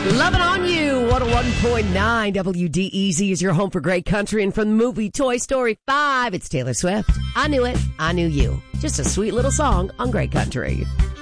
Loving on You, 101.9 WDEZ is your home for great country. And from the movie Toy Story 5, it's Taylor Swift. I Knew It, I Knew You. Just a sweet little song on Great Country.